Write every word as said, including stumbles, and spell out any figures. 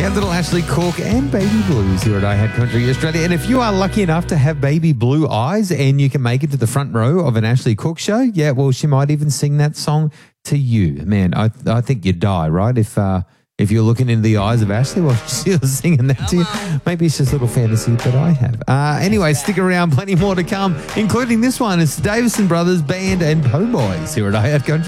had little Ashley Cork and Baby Blues here at I Had Country Australia. And if you are lucky enough to have baby blue eyes and you can make it to the front row of an Ashley Cork show, yeah, well, she might even sing that song to you. Man, I I think you'd die, right? If uh, if you're looking into the eyes of Ashley while she's singing that to you. Maybe it's just a little fantasy that I have. Uh, anyway, stick around. Plenty more to come, including this one. It's the Davison Brothers Band and Po' Boys here at I Had Country.